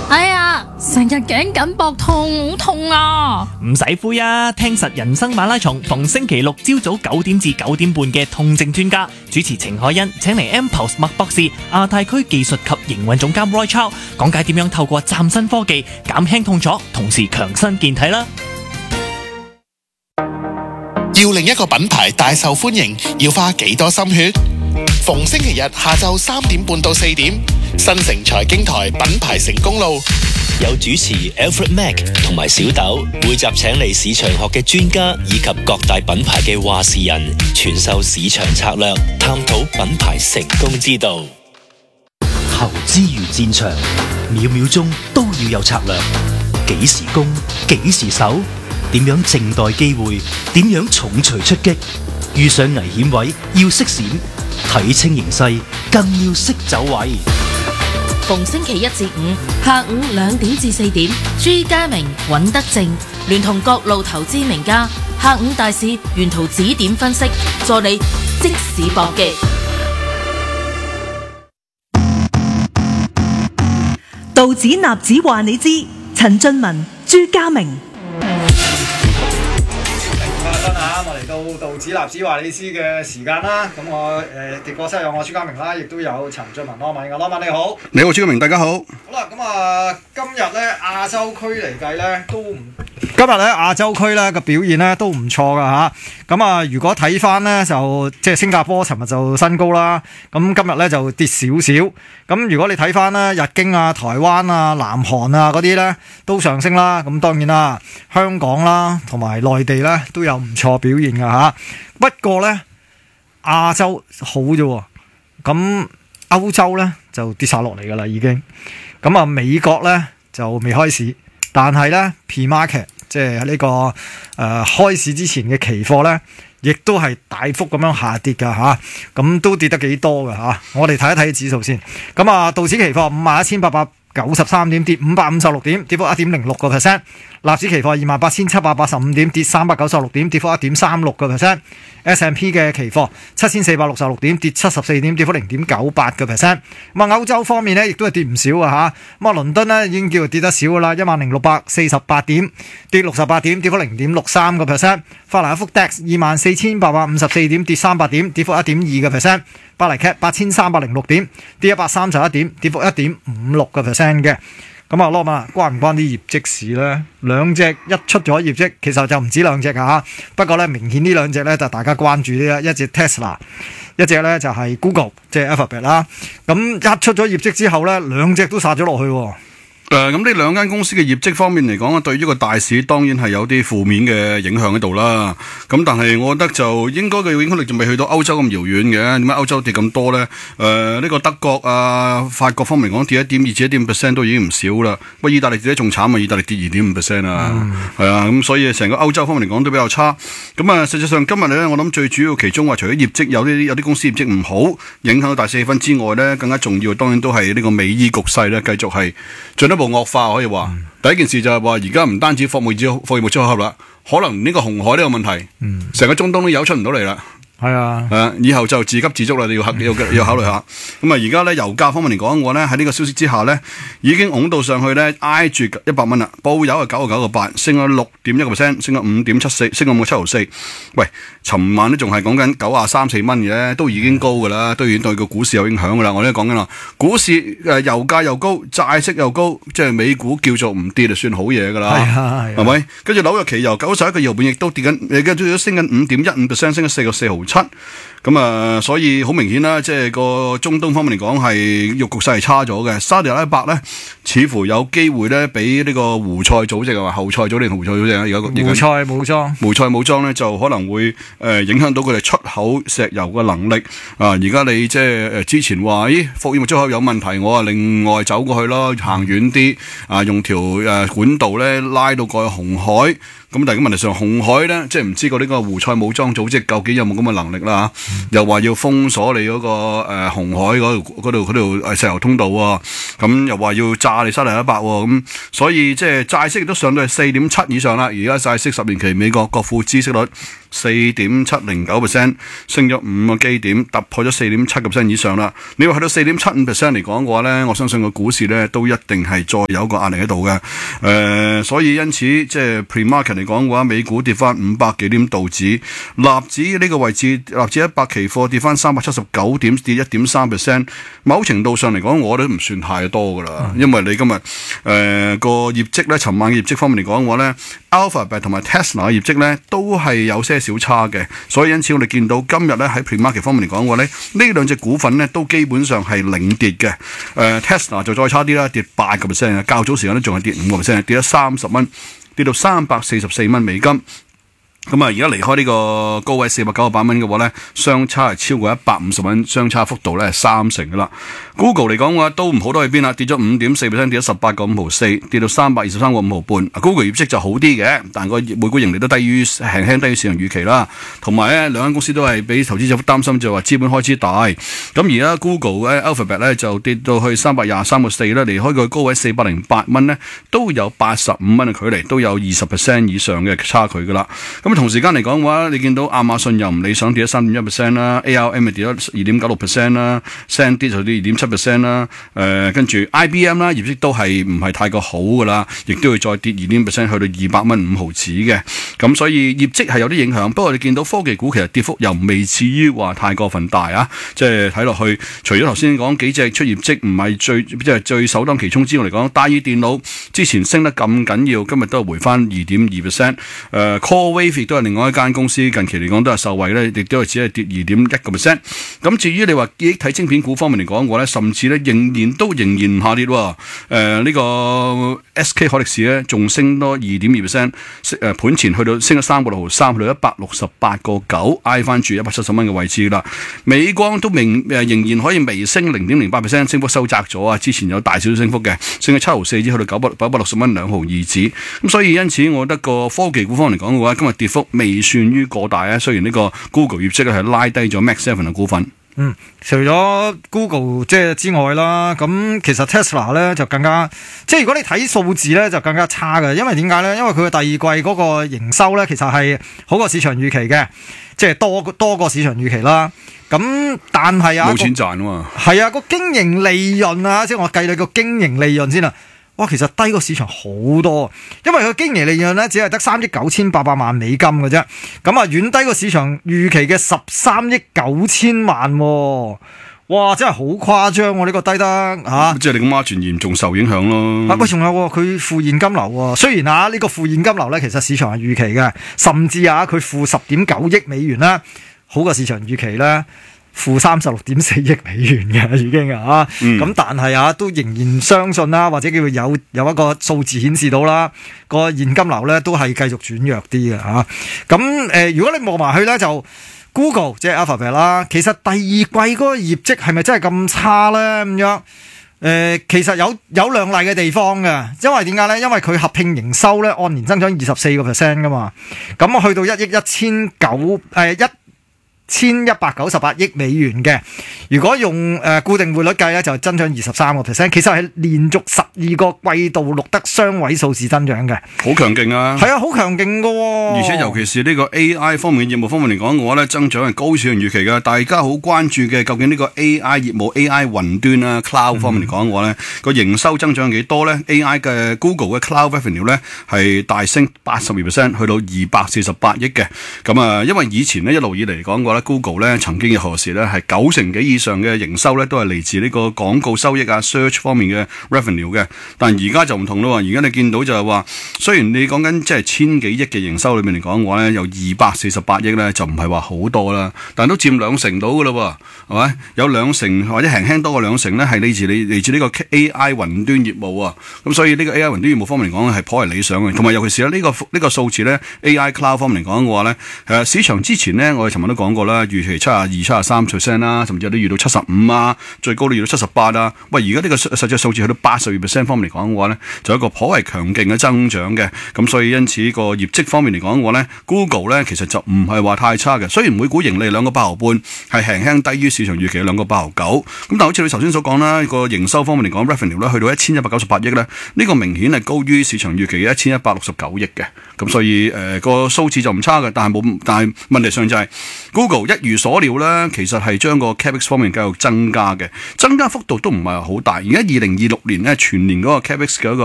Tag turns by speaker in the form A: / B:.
A: 哎呀，成日頸緊膊痛，好痛啊！
B: 唔使灰啊，聽實人生馬拉松，逢星期六朝早9點至9點半嘅痛症專家主持程海欣，請嚟 Mpost 麥博士、亞太區技術及營運總監 Roy Chow 講解點樣透過嶄新科技減輕痛楚，同時強身健體啦。
C: 要令一個品牌大受歡迎，要花幾多心血？逢星期日下晝3點半到4點，新城財經台品牌成功路，
D: 有主持 Alfred Mack 同埋小豆，每集請嚟市場學嘅專家以及各大品牌嘅話事人，傳授市場策略，探討品牌成功之道。
E: 投資如戰場，秒秒鐘都要有策略，幾時攻，幾時守，點樣靜待機會，點樣重錘出擊，遇上危險位要識閃，睇清形勢更要識走位。
A: 逢星期一至五下午2點至4點，朱家明、尹德正聯同各路投資名家，下午大市沿途指點分析，助你即市搏擊。
F: 道指納指話你知，陳俊文、朱家明。
G: 我嚟到道指納指話你知嘅時間啦，咁我直播室有我朱家明啦，亦都有陳俊文羅文。羅文你好。
H: 你好，朱家明，大家好。
G: 好啦，咁今日咧亞洲區嚟計咧都唔，今日咧亞洲區咧個表現咧都唔錯噶嚇。咁如果睇翻咧就即係新加坡尋日就新高啦，咁今日咧就跌少少。咁如果你睇翻咧日經啊、台灣啊、南韓啊嗰啲咧都上升啦。咁當然啦，香港啦同埋內地咧都有唔錯表現㗎嚇。不過咧亞洲好啫喎，咁歐洲咧就跌晒落嚟㗎啦已經。咁美國咧就未開市，但係咧 P-market 即係呢個開市之前嘅期貨咧，亦都係大幅咁樣下跌㗎嚇。咁都跌得幾多㗎嚇。我哋睇一睇指數先。咁道指期貨51,893點，跌556點，跌幅 1.06%。納指期貨28,785點，跌396點，跌幅 1.36%。S&P 嘅期貨7,466點，跌74點，跌幅 0.98%。歐洲方面咧，亦都係跌唔少啊嚇。倫敦咧已經叫做跌得少㗎啦，10,648點，跌68點，跌幅 0.63%。法蘭克福 DAX 24,854點，跌300點，跌幅 1.2%。巴黎 CAC 8,306點，跌131點，跌幅 1.56% 嘅。羅馬關唔關啲業績事呢？兩隻一出咗業績，其實就唔止兩隻嚇。不過咧，明顯呢兩隻咧就大家關注啲啦，一隻 Tesla， 一隻咧就係 Google， 即係 Alphabet 啦。咁一出咗業績之後咧，兩隻都殺咗落去喎。
H: 咁呢兩間公司嘅業績方面嚟講啊，對於個大市當然係有啲負面嘅影響喺度啦。咁但係我覺得就應該嘅影響力仲未去到歐洲咁遙遠嘅。點解歐洲跌咁多呢？呢個德國啊、法國方面嚟講跌1.2至1.5% 都已經唔少啦。不過意大利跌得仲慘啊，意大利跌2.5% 啊，係啊。咁所以成個歐洲方面嚟講都比較差。咁實際上今日呢，我諗最主要其中話除咗業績有啲公司業績唔好，影響到大市氣氛之外呢，更加重要當然都係呢個美伊局勢呢，繼續係進一步惡化，可以話。第一件事就係話而家唔單止貨物出口啦，可能呢個紅海呢個問題，成個中東都有出唔到嚟啦。係啊，以後就自給自足啦，你要考慮下。而家咧油價方面嚟講，我咧喺呢個消息之下咧，已經拱到上去咧挨住100蚊啦。報油係99.8，升咗6.1%，升咗5.74，升咗5.764。喂，尋晚咧仲係講緊93-94蚊嘅，都已經高噶啦，都已經對個股市有影響噶啦。我哋都講緊啦，股市油價又高，債息又高，即係美股叫做唔跌就算好嘢噶啦，係咪？跟住紐約期油91個月盤亦都跌緊，而家都升緊5.15%，升咗4.4毫7。咁所以好明顯啦，即係個中東方面嚟講係局勢係差咗嘅。沙特阿拉伯咧，似乎有機會咧，俾呢個胡塞組織啊，後塞組織同胡塞組織啊，而家胡塞武裝咧就可能會影響到佢哋出口石油嘅能力啊。而家你即係之前話，服務出口有問題，我另外走過去咯，行遠啲啊，用條管道咧拉到過去紅海。 咁但係問題上，紅海咧即係唔知個呢個胡塞武裝組織究竟有冇咁嘅能力啦又話要封鎖你嗰個紅海嗰度石油通道喎，咁又話要炸你沙特阿拉伯喎，咁所以即係債息亦都上到係4.7以上啦。而家債息10年期美國國庫孳息率4.709%，升咗5個基點，突破咗4.7% 以上啦。你話去到4.75% 嚟講嘅話咧，我相信個股市咧都一定係再有個壓力喺度嘅。所以因此即係 pre-market 嚟講嘅話，美股跌翻500幾點，道指、納指呢個位置，納指100期貨跌翻379點，跌 1.3%。某程度上嚟講，我都唔算太多噶啦，因為你今日個業績咧，尋晚嘅業績方面嚟講嘅話咧，Alphabet 同埋 Tesla 嘅業績咧都係有些少差嘅，所以因此我哋見到今日咧喺 pre-market 方面嚟講嘅話咧，呢兩隻股份咧都基本上係領跌嘅。Tesla 就再差啲啦，跌8%，較早時間咧仲係跌5%，跌咗30蚊，跌到344蚊美金。咁啊，而家離開呢個高位498蚊嘅話咧，相差係超過150蚊，相差幅度咧係30%噶啦。Google 嚟講嘅話都唔好得去邊啦，跌咗5.4%，跌咗18個5毫4，跌到323個5毫半。Google 業績就好啲嘅，但個每股盈利都輕輕低於市場預期啦。同埋咧，兩間公司都係俾投資者擔心，就話資本開支大。咁而家 Google 咧 Alphabet 咧就跌到去323個4啦，離開個高位408蚊咧，都有85蚊嘅距離，都有20% 以上嘅差距噶啦。咁同時間嚟講嘅話，你見到亞馬遜又唔理想，跌咗3.1% 啦 ，ARM 咪跌咗2.96% 啦 ，SanDisk 就跌2.7% 啦，跟住 IBM 啦，業績都係唔係太過好噶啦，亦都會再跌2.0%去到200蚊5毫子嘅，咁所以業績係有啲影響。不過你見到科技股其實跌幅又未至於話太過分大啊，即係睇落去，除咗頭先講幾隻出業績唔係最首當其衝之外嚟講，大意電腦之前升得咁緊要，今日都係回翻2.2%， CoreWeave 亦都係另外一間公司近期嚟講都係受惠咧，亦都係只係跌2.1%。咁至於你話記憶體晶片股方面嚟講嘅話咧，甚至咧仍然唔下跌喎。呢個 SK 海力士咧仲升多2.2%，盤前去到升咗3個6毫3，去到168個9，挨翻住170蚊嘅位置啦。美光都仍然可以微升0.08%，升幅收窄咗啊！之前有大少少升幅嘅，升咗7毫4至去到960蚊2毫2子。咁所以因此，我覺得個科技股方面嚟講嘅話，今日跌幅未算於過大啊。雖然呢個 Google 業績咧係拉低咗 Mac 7嘅股份。
G: 除咗 Google 之外啦，咁其實 Tesla 咧就更加，即係如果你睇數字咧就更加差嘅，因為點解咧？因為佢嘅第二季嗰個營收咧其實係好過市場預期嘅，即係多過市場預期啦。咁但係啊，
H: 冇錢賺啊嘛。係
G: 啊，個經營利潤啊，即係我計你個經營利潤先啦。哇，其實低過市場好多，因為佢經營利潤咧只係得3億9800萬美金嘅啫，咁啊遠低過市場預期嘅13億9千萬喎。哇，真係好誇張喎！呢個低得嚇，
H: 即係你個 margin 嚴重受影響咯。
G: 喂，仲有佢負現金流喎。雖然啊，呢個負現金流咧其實市場係預期嘅，甚至啊佢負10.9億美元啦，好過市場預期啦。負36.4億美元嘅已經啊，咁但係啊都仍然相信啦，或者叫有一個數字顯示到啦，個現金流咧都係繼續轉弱啲嘅嚇。咁如果你望埋去咧，就 Google 即係 Alphabet 啦，其實第二季嗰個業績係咪真係咁差咧？咁樣其實有亮麗嘅地方嘅，因為點解咧？因為佢合併營收咧按年增長24% 噶嘛，咁去到1億1198億美元嘅，如果用固定匯率計咧，就增長23%，其實係連續12個季度錄得雙位數字增長嘅，
H: 好強勁啊！
G: 係啊，好強勁噶，
H: 而且尤其是呢個 AI 方面嘅業務方面嚟講嘅話咧，增長係高市場預期嘅。大家好關注嘅，究竟呢個 AI 業務、AI 雲端啊、Cloud 方面嚟講嘅話咧，個營收增長幾多咧 ？AI 嘅 Google 嘅 Cloud Revenue 咧係大升82%，去到248億嘅。咁啊，因為以前咧一路以嚟講嘅話咧 ，Google 咧曾經嘅何時咧係90%幾以上嘅營收咧都係嚟自呢個廣告收益啊、search 方面嘅 revenue 嘅。但而家就唔同咯，而家你見到就係話，雖然你講緊即係千幾億嘅營收裏面嚟講嘅話咧，有248億咧就唔係話好多啦，但都佔2成到噶啦，係咪？有2成或者輕輕多過2成咧係嚟自呢個 AI 雲端業務啊。咁所以呢個 AI 雲端業務方面嚟講係頗為理想嘅，同埋尤其是呢個數字咧 AI Cloud 方面嚟講嘅話咧，市場之前咧我哋尋日都講過啦，預期72%、73% 啦，甚至有啲預到75啊，最高都預到78啊。喂，而家呢個實際數字去到82%方面嚟講嘅話咧，就有一個頗為強勁嘅增長嘅。咁所以因此個業績方面嚟講嘅話咧 ，Google 咧其實就唔係話太差嘅。雖然每股盈利2個8毫半，係輕輕低於市場預期嘅2個8毫9。咁但係好似你頭先所講啦，個營收方面嚟講 ，revenue 咧去到1198億咧，呢個明顯係高於市場預期嘅1169億嘅。咁所以個數字就唔差嘅，但係問題上就係 Google 一如所料咧，其實係將個 capex 方面繼續增加嘅，增加幅度都唔係好大。而家2026年咧全年嗰個 capex 嘅一個